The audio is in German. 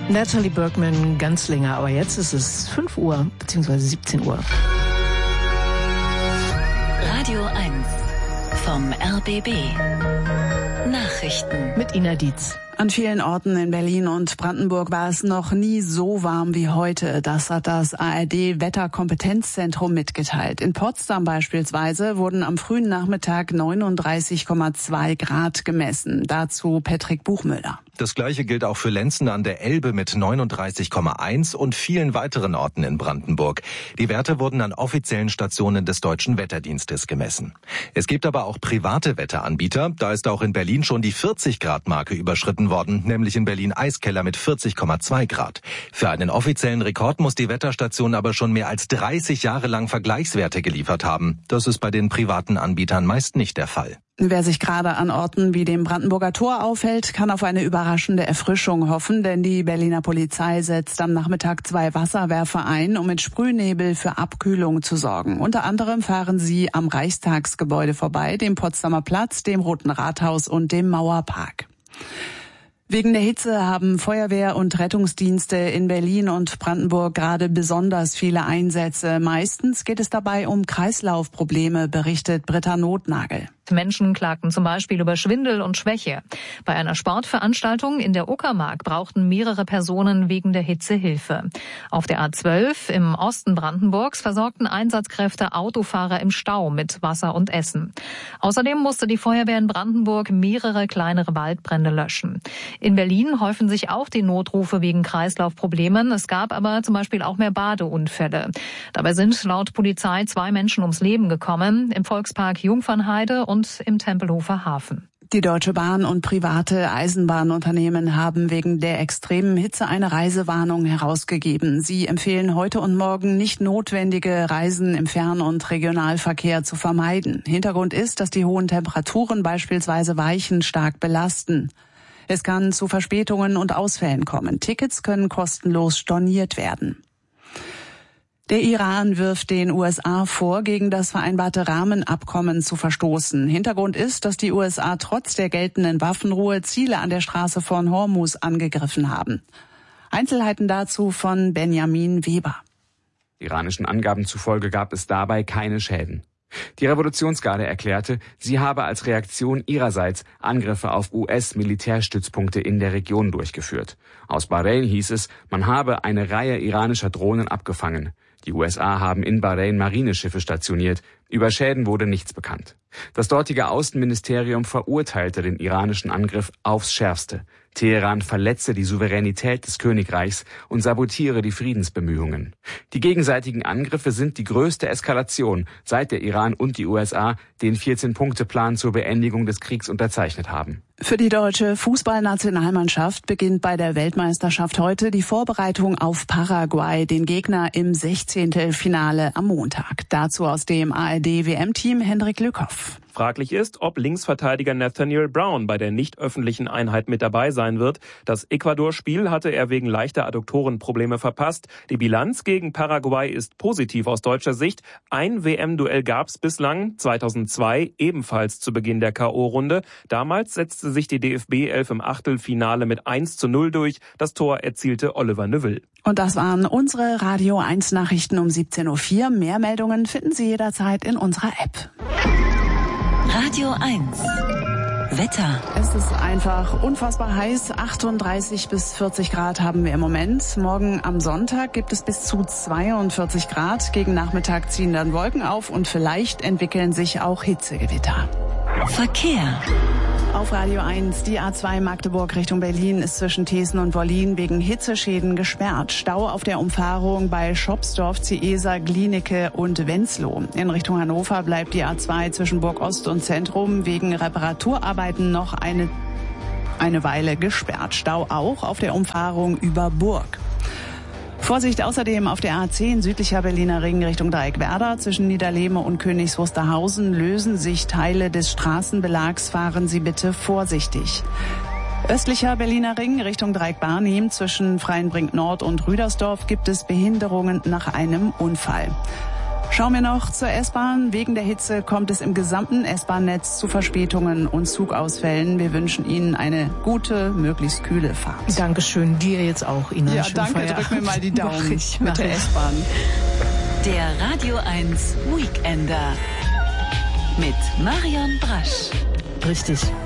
Natalie Bergman, Ganzlinger, aber jetzt ist es 5 Uhr bzw. 17 Uhr. Radio 1 vom RBB. Nachrichten mit Ina Dietz. An vielen Orten in Berlin und Brandenburg war es noch nie so warm wie heute. Das hat das ARD-Wetterkompetenzzentrum mitgeteilt. In Potsdam beispielsweise wurden am frühen Nachmittag 39,2 Grad gemessen. Dazu Patrick Buchmüller. Das Gleiche gilt auch für Lenzen an der Elbe mit 39,1 und vielen weiteren Orten in Brandenburg. Die Werte wurden an offiziellen Stationen des Deutschen Wetterdienstes gemessen. Es gibt aber auch private Wetteranbieter. Da ist auch in Berlin schon die 40-Grad-Marke überschritten worden, nämlich in Berlin Eiskeller mit 40,2 Grad. Für einen offiziellen Rekord muss die Wetterstation aber schon mehr als 30 Jahre lang Vergleichswerte geliefert haben. Das ist bei den privaten Anbietern meist nicht der Fall. Wer sich gerade an Orten wie dem Brandenburger Tor aufhält, kann auf eine überraschende Erfrischung hoffen, denn die Berliner Polizei setzt am Nachmittag 2 Wasserwerfer ein, um mit Sprühnebel für Abkühlung zu sorgen. Unter anderem fahren sie am Reichstagsgebäude vorbei, dem Potsdamer Platz, dem Roten Rathaus und dem Mauerpark. Wegen der Hitze haben Feuerwehr und Rettungsdienste in Berlin und Brandenburg gerade besonders viele Einsätze. Meistens geht es dabei um Kreislaufprobleme, berichtet Britta Notnagel. Menschen klagten zum Beispiel über Schwindel und Schwäche. Bei einer Sportveranstaltung in der Uckermark brauchten mehrere Personen wegen der Hitze Hilfe. Auf der A12 im Osten Brandenburgs versorgten Einsatzkräfte Autofahrer im Stau mit Wasser und Essen. Außerdem musste die Feuerwehr in Brandenburg mehrere kleinere Waldbrände löschen. In Berlin häufen sich auch die Notrufe wegen Kreislaufproblemen. Es gab aber zum Beispiel auch mehr Badeunfälle. Dabei sind laut Polizei 2 Menschen ums Leben gekommen, im Volkspark Jungfernheide und im Tempelhofer Hafen. Die Deutsche Bahn und private Eisenbahnunternehmen haben wegen der extremen Hitze eine Reisewarnung herausgegeben. Sie empfehlen heute und morgen nicht notwendige Reisen im Fern- und Regionalverkehr zu vermeiden. Hintergrund ist, dass die hohen Temperaturen beispielsweise Weichen stark belasten. Es kann zu Verspätungen und Ausfällen kommen. Tickets können kostenlos storniert werden. Der Iran wirft den USA vor, gegen das vereinbarte Rahmenabkommen zu verstoßen. Hintergrund ist, dass die USA trotz der geltenden Waffenruhe Ziele an der Straße von Hormuz angegriffen haben. Einzelheiten dazu von Benjamin Weber. Iranischen Angaben zufolge gab es dabei keine Schäden. Die Revolutionsgarde erklärte, sie habe als Reaktion ihrerseits Angriffe auf US-Militärstützpunkte in der Region durchgeführt. Aus Bahrain hieß es, man habe eine Reihe iranischer Drohnen abgefangen. Die USA haben in Bahrain Marineschiffe stationiert. Über Schäden wurde nichts bekannt. Das dortige Außenministerium verurteilte den iranischen Angriff aufs Schärfste. Teheran verletze die Souveränität des Königreichs und sabotiere die Friedensbemühungen. Die gegenseitigen Angriffe sind die größte Eskalation, seit der Iran und die USA den 14-Punkte-Plan zur Beendigung des Kriegs unterzeichnet haben. Für die deutsche Fußballnationalmannschaft beginnt bei der Weltmeisterschaft heute die Vorbereitung auf Paraguay, den Gegner im 16. Finale am Montag. Dazu aus dem ARD-WM-Team Hendrik Lückhoff. Fraglich ist, ob Linksverteidiger Nathaniel Brown bei der nicht öffentlichen Einheit mit dabei sein wird. Das Ecuador-Spiel hatte er wegen leichter Adduktorenprobleme verpasst. Die Bilanz gegen Paraguay ist positiv aus deutscher Sicht. Ein WM-Duell gab es bislang, 2002, ebenfalls zu Beginn der K.O.-Runde. Damals setzte sich die DFB-11 im Achtelfinale mit 1:0 durch. Das Tor erzielte Oliver Neuville. Und das waren unsere Radio 1 Nachrichten um 17:04 Uhr. Mehr Meldungen finden Sie jederzeit in unserer App. Radio 1 Wetter. Es ist einfach unfassbar heiß. 38 bis 40 Grad haben wir im Moment. Morgen am Sonntag gibt es bis zu 42 Grad. Gegen Nachmittag ziehen dann Wolken auf und vielleicht entwickeln sich auch Hitzegewitter. Verkehr. Auf Radio 1, die A2 Magdeburg Richtung Berlin ist zwischen Thesen und Wollin wegen Hitzeschäden gesperrt. Stau auf der Umfahrung bei Schopsdorf, Ziesa, Glienicke und Wenzlow. In Richtung Hannover bleibt die A2 zwischen Burg Ost und Zentrum wegen Reparaturarbeiten noch eine Weile gesperrt. Stau auch auf der Umfahrung über Burg. Vorsicht außerdem auf der A10 südlicher Berliner Ring Richtung Dreieckwerder. Zwischen Niederlehme und Königs Wusterhausen lösen sich Teile des Straßenbelags. Fahren Sie bitte vorsichtig. Östlicher Berliner Ring Richtung Dreieck-Barnim zwischen Freienbrink Nord und Rüdersdorf gibt es Behinderungen nach einem Unfall. Schauen wir noch zur S-Bahn. Wegen der Hitze kommt es im gesamten S-Bahn-Netz zu Verspätungen und Zugausfällen. Wir wünschen Ihnen eine gute, möglichst kühle Fahrt. Dankeschön, dir jetzt auch, Ina. Ja, danke, drück mir mal die Daumen mit der S-Bahn. Der Radio 1 Weekender mit Marion Brasch. Richtig.